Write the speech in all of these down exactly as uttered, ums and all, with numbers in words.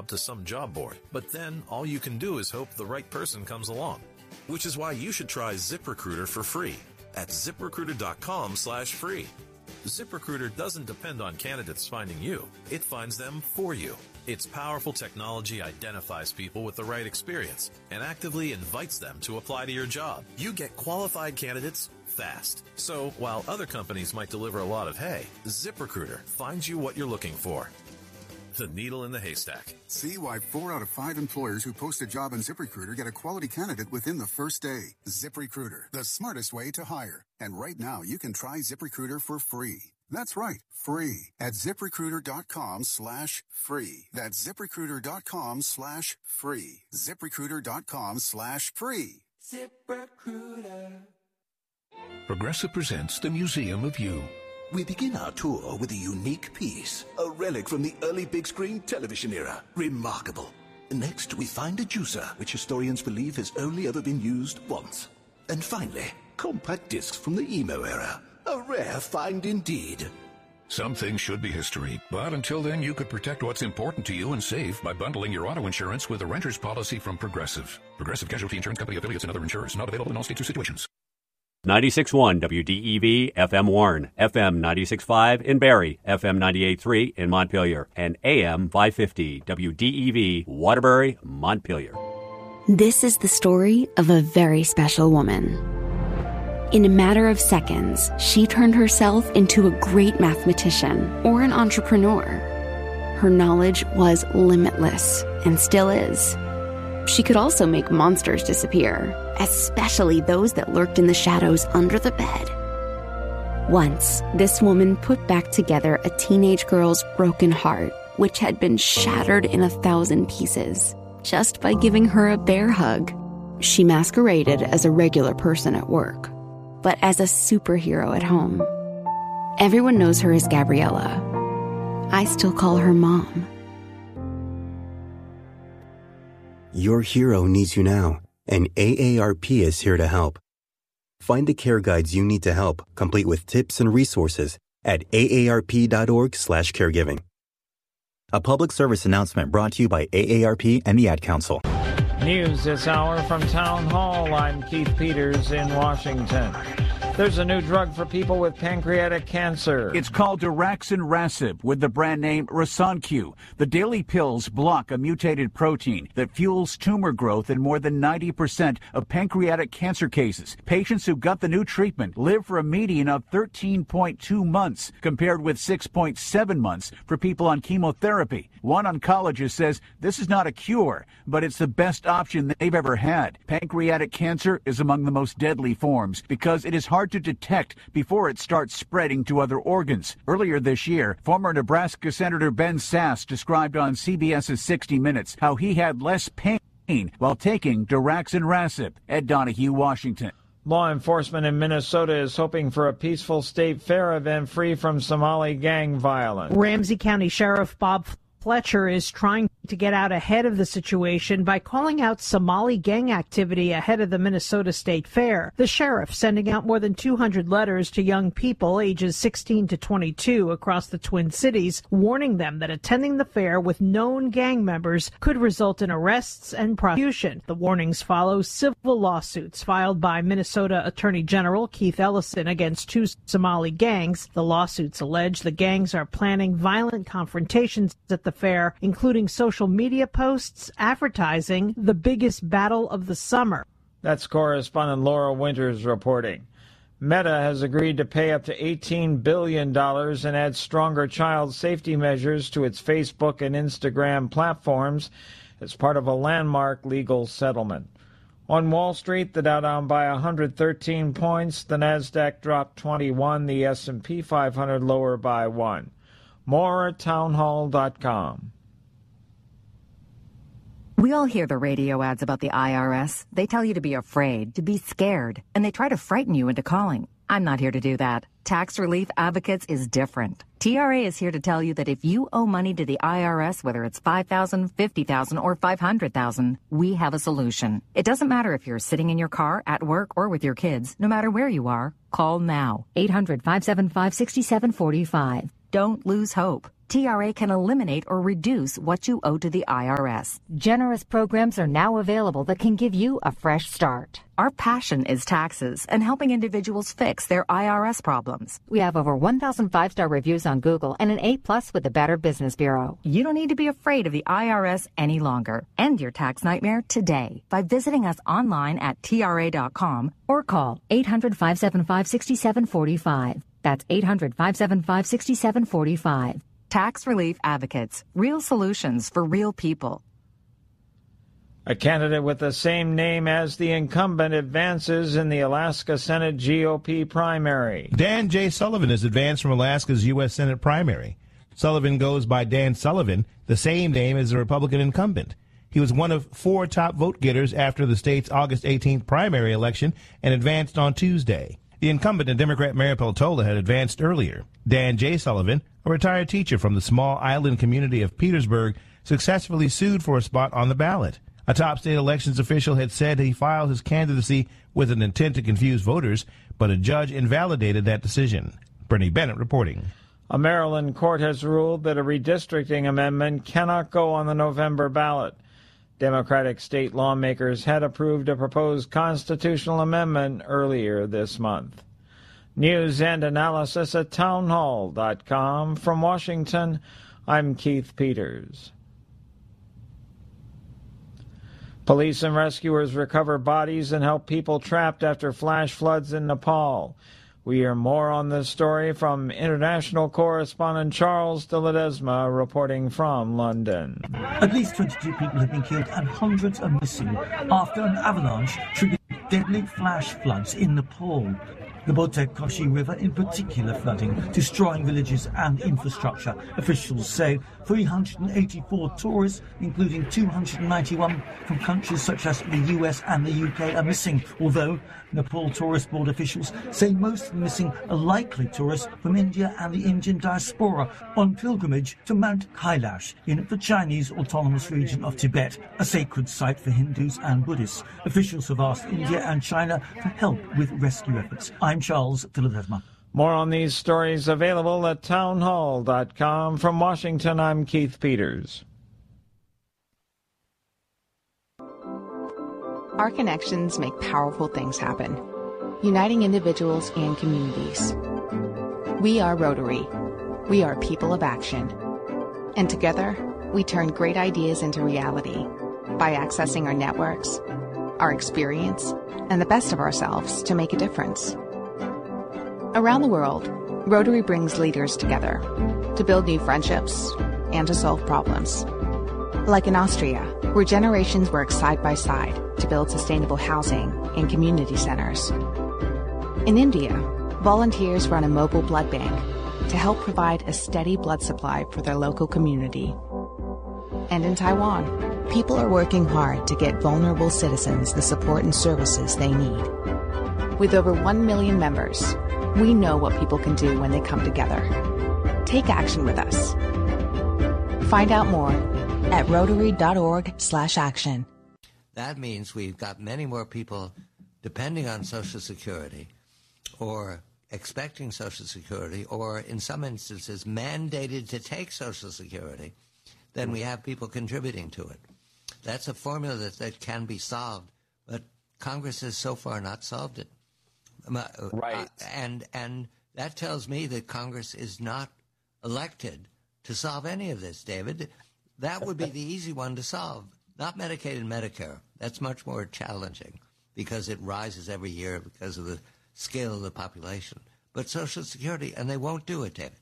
to some job board, but then all you can do is hope the right person comes along. Which is why you should try ZipRecruiter for free at ZipRecruiter.com slash free. ZipRecruiter doesn't depend on candidates finding you. It finds them for you. Its powerful technology identifies people with the right experience and actively invites them to apply to your job. You get qualified candidates fast. So while other companies might deliver a lot of hay, ZipRecruiter finds you what you're looking for. The needle in the haystack. See why four out of five employers who post a job on ZipRecruiter get a quality candidate within the first day. ZipRecruiter, the smartest way to hire. And right now, you can try ZipRecruiter for free. That's right, free at ZipRecruiter.com slash free. That's ZipRecruiter.com slash free. ZipRecruiter.com slash free. ZipRecruiter. Progressive presents the Museum of You. We begin our tour with a unique piece, a relic from the early big screen television era. Remarkable. Next, we find a juicer, which historians believe has only ever been used once. And finally, compact discs from the emo era. A rare find indeed. Some things should be history, but until then you could protect what's important to you and save by bundling your auto insurance with a renter's policy from Progressive. Progressive Casualty Insurance Company affiliates and other insurers not available in all states or situations. ninety-six point one W D E V F M Warren, F M ninety-six point five in Barrie, F M ninety-eight point three in Montpelier, and A M five fifty W D E V Waterbury, Montpelier. This is the story of a very special woman. In a matter of seconds, she turned herself into a great mathematician or an entrepreneur. Her knowledge was limitless and still is. She could also make monsters disappear, especially those that lurked in the shadows under the bed. Once, this woman put back together a teenage girl's broken heart, which had been shattered in a thousand pieces, just by giving her a bear hug. She masqueraded as a regular person at work, but as a superhero at home. Everyone knows her as Gabriella. I still call her Mom. Your hero needs you now, and A A R P is here to help. Find the care guides you need to help, complete with tips and resources at A A R P dot org slash caregiving. A public service announcement brought to you by A A R P and the Ad Council. News this hour from Town Hall. I'm Keith Peters in Washington. There's a new drug for people with pancreatic cancer. It's called daraxonrasib with the brand name Rasanq. The daily pills block a mutated protein that fuels tumor growth in more than ninety percent of pancreatic cancer cases. Patients who got the new treatment live for a median of thirteen point two months, compared with six point seven months for people on chemotherapy. One oncologist says this is not a cure, but it's the best option they've ever had. Pancreatic cancer is among the most deadly forms because it is hard to detect before it starts spreading to other organs. Earlier this year, former Nebraska Senator Ben Sasse described on CBS's sixty minutes how he had less pain while taking daraxonrasib. Ed Donahue, Washington. Law enforcement in Minnesota is hoping for a peaceful state fair event free from Somali gang violence. Ramsey County Sheriff Bob Fletcher is trying to get out ahead of the situation by calling out Somali gang activity ahead of the Minnesota State Fair. The sheriff sending out more than two hundred letters to young people ages sixteen to twenty-two across the Twin Cities, warning them that attending the fair with known gang members could result in arrests and prosecution. The warnings follow civil lawsuits filed by Minnesota Attorney General Keith Ellison against two Somali gangs. The lawsuits allege the gangs are planning violent confrontations at the fair, including social media posts advertising the biggest battle of the summer. That's correspondent Laura Winters reporting. Meta has agreed to pay up to eighteen billion dollars and add stronger child safety measures to its Facebook and Instagram platforms as part of a landmark legal settlement. On Wall Street, the Dow down by one hundred thirteen points, the Nasdaq dropped twenty-one, the S and P five hundred lower by one. More at townhall dot com. We all hear the radio ads about the I R S. They tell you to be afraid, to be scared, and they try to frighten you into calling. I'm not here to do that. Tax Relief Advocates is different. T R A is here to tell you that if you owe money to the I R S, whether it's five thousand dollars, fifty thousand dollars, or five hundred thousand dollars, we have a solution. It doesn't matter if you're sitting in your car, at work, or with your kids. No matter where you are, call now. eight hundred, five seven five, six seven four five. Don't lose hope. T R A can eliminate or reduce what you owe to the I R S. Generous programs are now available that can give you a fresh start. Our passion is taxes and helping individuals fix their I R S problems. We have over one thousand five-star reviews on Google and an A plus with the Better Business Bureau. You don't need to be afraid of the I R S any longer. End your tax nightmare today by visiting us online at T R A dot com or call eight hundred, five seven five, six seven four five. That's eight hundred, five seven five, six seven four five. Tax Relief Advocates. Real solutions for real people. A candidate with the same name as the incumbent advances in the Alaska Senate G O P primary. Dan J. Sullivan has advanced from Alaska's U S Senate primary. Sullivan goes by Dan Sullivan, the same name as the Republican incumbent. He was one of four top vote getters after the state's August eighteenth primary election and advanced on Tuesday. The incumbent and Democrat Mayor Peltola had advanced earlier. Dan J. Sullivan, a retired teacher from the small island community of Petersburg, successfully sued for a spot on the ballot. A top state elections official had said he filed his candidacy with an intent to confuse voters, but a judge invalidated that decision. Bernie Bennett reporting. A Maryland court has ruled that a redistricting amendment cannot go on the November ballot. Democratic state lawmakers had approved a proposed constitutional amendment earlier this month. News and analysis at townhall dot com. From Washington, I'm Keith Peters. Police and rescuers recover bodies and help people trapped after flash floods in Nepal. We hear more on this story from international correspondent Charles de Ledesma reporting from London. At least twenty-two people have been killed and hundreds are missing after an avalanche triggered deadly flash floods in Nepal. The Botek Koshi River in particular flooding, destroying villages and infrastructure. Officials say three hundred eighty-four tourists, including two hundred ninety-one from countries such as the U S and the U K, are missing, although Nepal Tourist Board officials say most of the missing are likely tourists from India and the Indian diaspora on pilgrimage to Mount Kailash in the Chinese autonomous region of Tibet, a sacred site for Hindus and Buddhists. Officials have asked India and China for help with rescue efforts. I'm Charles de Ledesma. More on these stories available at townhall dot com. From Washington, I'm Keith Peters. Our connections make powerful things happen, uniting individuals and communities. We are Rotary. We are people of action. And together, we turn great ideas into reality by accessing our networks, our experience, and the best of ourselves to make a difference. Around the world, Rotary brings leaders together to build new friendships and to solve problems. Like in Austria, where generations work side by side to build sustainable housing and community centers. In India, volunteers run a mobile blood bank to help provide a steady blood supply for their local community. And in Taiwan, people are working hard to get vulnerable citizens the support and services they need. With over one million members, we know what people can do when they come together. Take action with us. Find out more at rotary dot org slash action. That means we've got many more people depending on Social Security or expecting Social Security or, in some instances, mandated to take Social Security than we have people contributing to it. That's a formula that, that can be solved, but Congress has so far not solved it. Right. Uh, and, and that tells me that Congress is not elected to solve any of this, David. That would be the easy one to solve. Not Medicaid and Medicare. That's much more challenging because it rises every year because of the scale of the population. But Social Security, and they won't do it, David.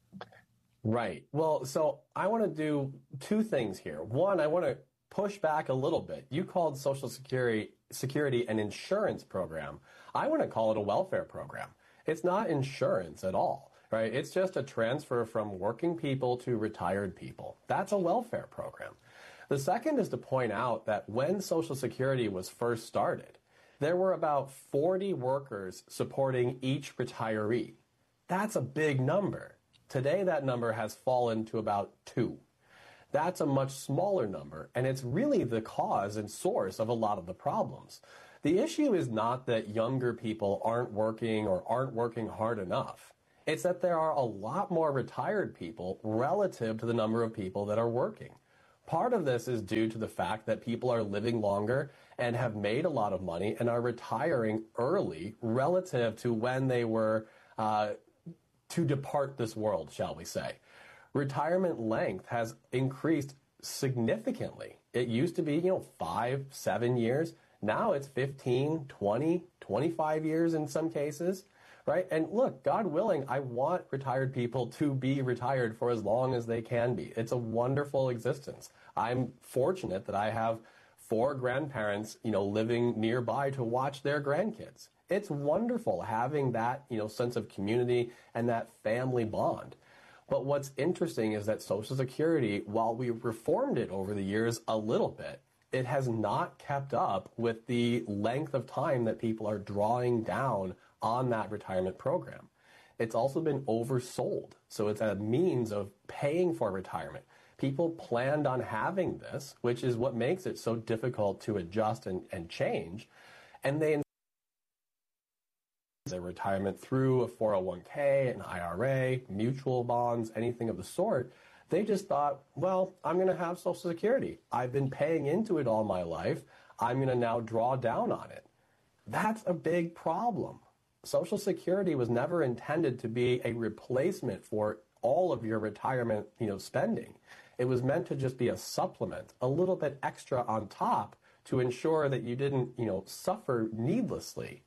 Right. Well, so I want to do two things here. One, I want to push back a little bit. You called Social Security, Security an insurance program. I want to call it a welfare program. It's not insurance at all. Right? It's just a transfer from working people to retired people. That's a welfare program. The second is to point out that when Social Security was first started, there were about forty workers supporting each retiree. That's a big number. Today, that number has fallen to about two. That's a much smaller number, and it's really the cause and source of a lot of the problems. The issue is not that younger people aren't working or aren't working hard enough. It's that there are a lot more retired people relative to the number of people that are working. Part of this is due to the fact that people are living longer and have made a lot of money and are retiring early relative to when they were uh, to depart this world, shall we say. Retirement length has increased significantly. It used to be, you know, five, seven years. Now it's fifteen, twenty, twenty-five years in some cases, right? And look, God willing, I want retired people to be retired for as long as they can be. It's a wonderful existence. I'm fortunate that I have four grandparents, you know, living nearby to watch their grandkids. It's wonderful having that, you know, sense of community and that family bond. But what's interesting is that Social Security, while we reformed it over the years a little bit, it has not kept up with the length of time that people are drawing down on that retirement program. It's also been oversold. So it's a means of paying for retirement. People planned on having this, which is what makes it so difficult to adjust and, and change. And they their retirement through a four oh one k, an I R A, mutual bonds, anything of the sort. They just thought, well, I'm going to have Social Security. I've been paying into it all my life. I'm going to now draw down on it. That's a big problem. Social Security was never intended to be a replacement for all of your retirement, you know, spending. It was meant to just be a supplement, a little bit extra on top to ensure that you didn't, you know, suffer needlessly.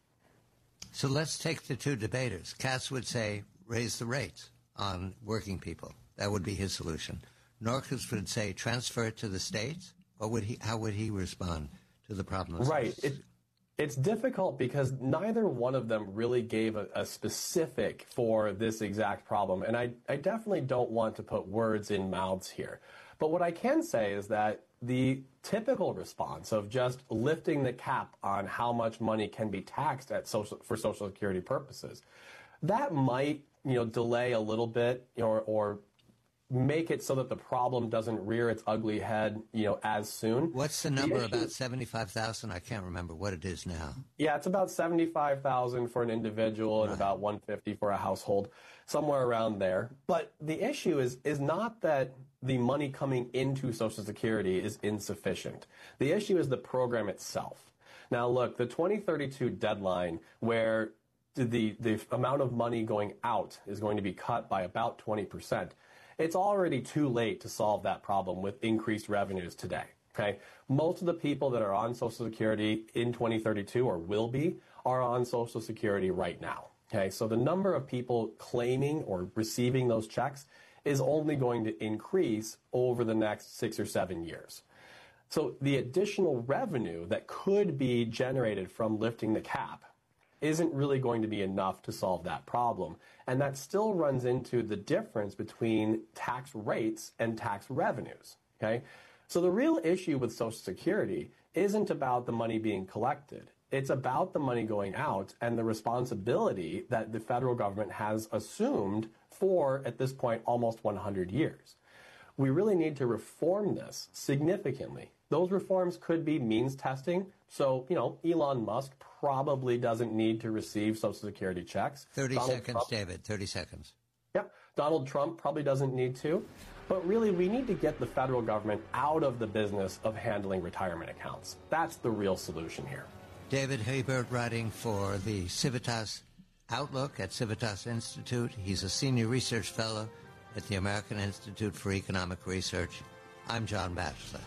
So let's take the two debaters. Cass would say, raise the rates on working people. That would be his solution. Norquist would say, transfer it to the states. What would he? How would he respond to the problem? Right. It, it's difficult because neither one of them really gave a, a specific for this exact problem. And I, I definitely don't want to put words in mouths here. But what I can say is that the typical response of just lifting the cap on how much money can be taxed at social, for Social Security purposes, that might, you know, delay a little bit or, or make it so that the problem doesn't rear its ugly head, you know, as soon. What's the number? The issue, about seventy-five thousand? I can't remember what it is now. Yeah, it's about seventy-five thousand for an individual and right. about one hundred fifty for a household, somewhere around there. But the issue is is not that the money coming into Social Security is insufficient. The issue is the program itself. Now, look, the twenty thirty-two deadline where the, the amount of money going out is going to be cut by about twenty percent, it's already too late to solve that problem with increased revenues today. Okay, most of the people that are on Social Security in twenty thirty-two or will be are on Social Security right now. Okay, so the number of people claiming or receiving those checks is only going to increase over the next six or seven years. So the additional revenue that could be generated from lifting the cap isn't really going to be enough to solve that problem. And that still runs into the difference between tax rates and tax revenues. Okay? So the real issue with Social Security isn't about the money being collected. It's about the money going out and the responsibility that the federal government has assumed for, at this point, almost one hundred years. We really need to reform this significantly. Those reforms could be means testing. So, you know, Elon Musk probably doesn't need to receive Social Security checks. thirty Donald seconds, Trump, David, thirty seconds. Yeah, Donald Trump probably doesn't need to. But really, we need to get the federal government out of the business of handling retirement accounts. That's the real solution here. David Hebert, writing for the Civitas Outlook at Civitas Institute. He's a senior research fellow at the American Institute for Economic Research. I'm John Batchelor.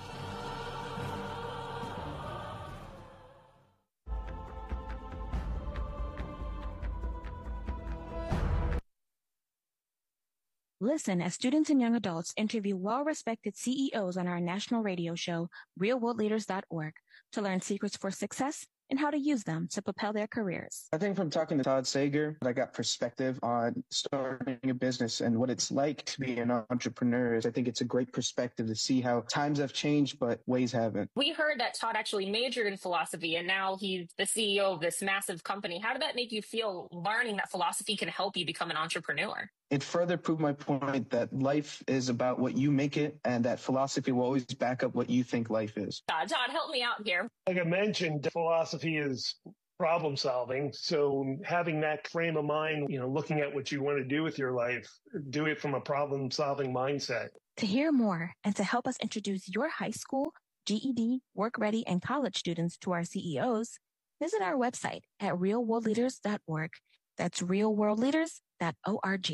Listen as students and young adults interview well-respected C E Os on our national radio show, real world leaders dot org, to learn secrets for success and how to use them to propel their careers. I think from talking to Todd Sager, I got perspective on starting a business and what it's like to be an entrepreneur. I think it's a great perspective to see how times have changed, but ways haven't. We heard that Todd actually majored in philosophy, and now he's the C E O of this massive company. How did that make you feel, learning that philosophy can help you become an entrepreneur? It further proved my point that life is about what you make it, and that philosophy will always back up what you think life is. Uh, Todd, help me out here. Like I mentioned, philosophy is problem solving. So having that frame of mind, you know, looking at what you want to do with your life, do it from a problem solving mindset. To hear more and to help us introduce your high school, G E D, work ready, and college students to our C E Os, visit our website at real world leaders dot org. That's real world leaders dot org.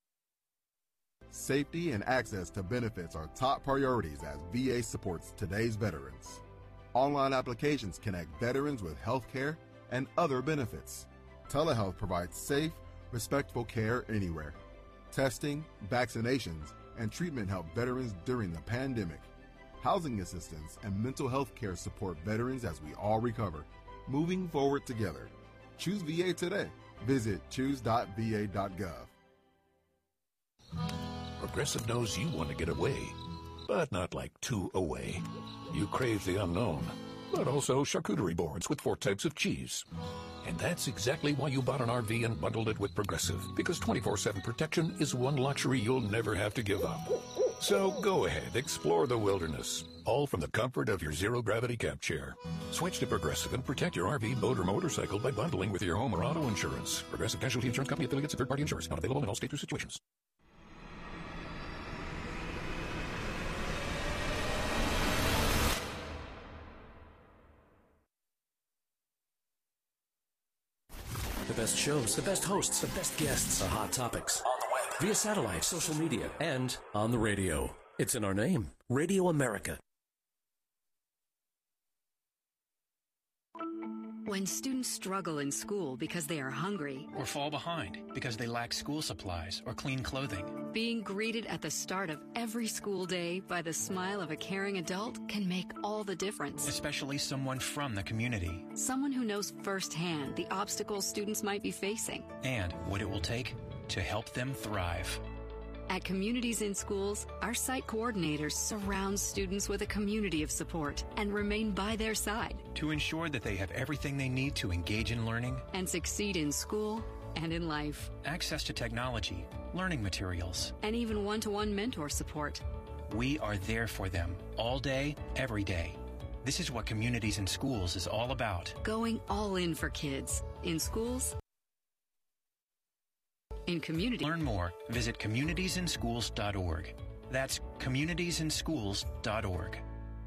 Safety and access to benefits are top priorities as V A supports today's veterans. Online applications connect veterans with health care and other benefits. Telehealth provides safe, respectful care anywhere. Testing, vaccinations, and treatment help veterans during the pandemic. Housing assistance and mental health care support veterans as we all recover. Moving forward together. Choose V A today. Visit choose dot v a dot gov. Progressive knows you want to get away, but not like too away. You crave the unknown, but also charcuterie boards with four types of cheese. And that's exactly why you bought an R V and bundled it with Progressive, because twenty-four seven protection is one luxury you'll never have to give up. So go ahead, explore the wilderness, all from the comfort of your zero-gravity camp chair. Switch to Progressive and protect your R V, boat, or motorcycle by bundling with your home or auto insurance. Progressive Casualty Insurance Company affiliates and third-party insurers. Not available in all states or situations. The best shows, the best hosts, the best guests, the hot topics. On the web, via satellite, social media, and on the radio. It's in our name, Radio America. When students struggle in school because they are hungry, or fall behind because they lack school supplies or clean clothing, being greeted at the start of every school day by the smile of a caring adult can make all the difference. Especially someone from the community. Someone who knows firsthand the obstacles students might be facing. And what it will take to help them thrive. At Communities in Schools, our site coordinators surround students with a community of support and remain by their side to ensure that they have everything they need to engage in learning and succeed in school and in life. Access to technology, learning materials, and even one-to-one mentor support. We are there for them all day, every day. This is what Communities in Schools is all about. Going all in for kids in schools, in community. Learn more. Visit communities in schools dot org. That's communities in schools dot org.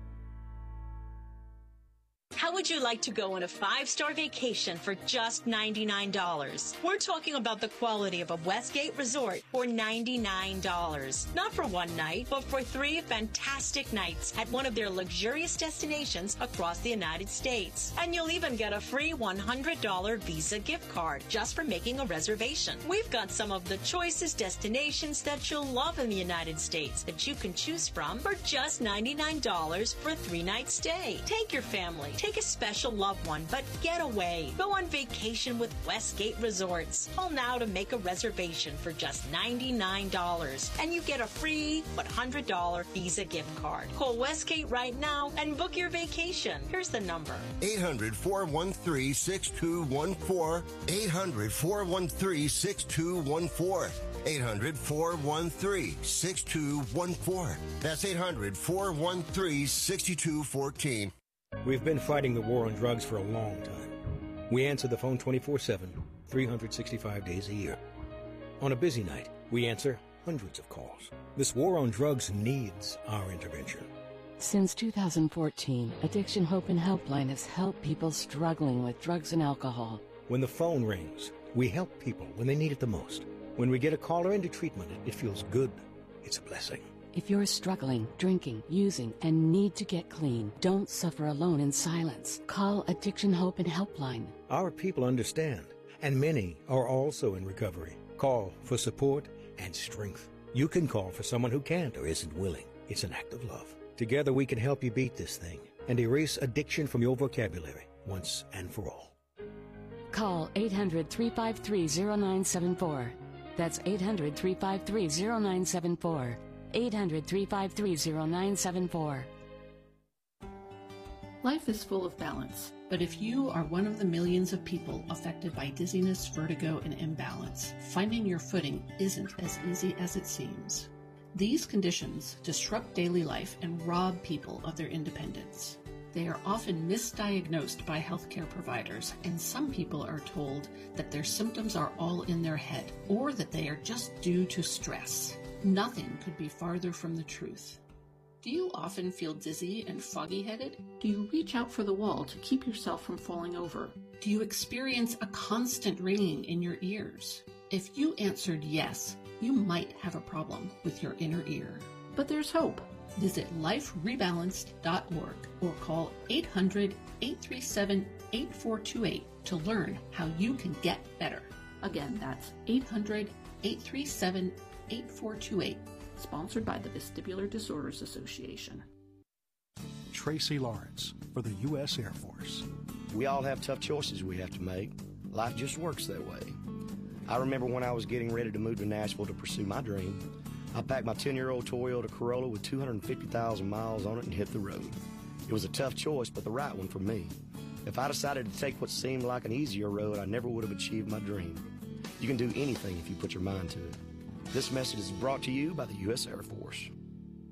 How would you like to go on a five-star vacation for just ninety-nine dollars? We're talking about the quality of a Westgate resort for ninety-nine dollars. Not for one night, but for three fantastic nights at one of their luxurious destinations across the United States. And you'll even get a free one hundred dollars Visa gift card just for making a reservation. We've got some of the choicest destinations that you'll love in the United States that you can choose from for just ninety-nine dollars for a three-night stay. Take your family. Take a special loved one, but get away. Go on vacation with Westgate Resorts. Call now to make a reservation for just ninety-nine dollars, and you get a free one hundred dollars Visa gift card. Call Westgate right now and book your vacation. Here's the number. eight hundred, four one three, six two one four. eight hundred, four one three, six two one four. eight hundred, four one three, six two one four. That's eight hundred, four one three, six two one four. We've been fighting the war on drugs for a long time. We answer the phone twenty-four seven, three hundred sixty-five days a year. On a busy night, we answer hundreds of calls. This war on drugs needs our intervention. Since two thousand fourteen, Addiction Hope and Helpline has helped people struggling with drugs and alcohol. When the phone rings, we help people when they need it the most. When we get a caller into treatment, it feels good. It's a blessing. If you're struggling, drinking, using, and need to get clean, don't suffer alone in silence. Call Addiction Hope and Helpline. Our people understand, and many are also in recovery. Call for support and strength. You can call for someone who can't or isn't willing. It's an act of love. Together we can help you beat this thing and erase addiction from your vocabulary once and for all. Call eight hundred, three five three, zero nine seven four. That's eight hundred, three five three, zero nine seven four. eight hundred, three five three, zero nine seven four. Life is full of balance, but if you are one of the millions of people affected by dizziness, vertigo, and imbalance, finding your footing isn't as easy as it seems. These conditions disrupt daily life and rob people of their independence. They are often misdiagnosed by healthcare providers, and some people are told that their symptoms are all in their head or that they are just due to stress. Nothing could be farther from the truth. Do you often feel dizzy and foggy-headed? Do you reach out for the wall to keep yourself from falling over? Do you experience a constant ringing in your ears? If you answered yes, you might have a problem with your inner ear. But there's hope. Visit life rebalanced dot org or call eight hundred, eight three seven, eight four two eight to learn how you can get better. Again, that's eight hundred, eight three seven, eight four two eight. Sponsored by the Vestibular Disorders Association. Tracy Lawrence for the U S Air Force. We all have tough choices we have to make. Life just works that way. I remember when I was getting ready to move to Nashville to pursue my dream, I packed my ten-year-old Toyota Corolla with two hundred fifty thousand miles on it and hit the road. It was a tough choice, but the right one for me. If I decided to take what seemed like an easier road, I never would have achieved my dream. You can do anything if you put your mind to it. This message is brought to you by the U S Air Force.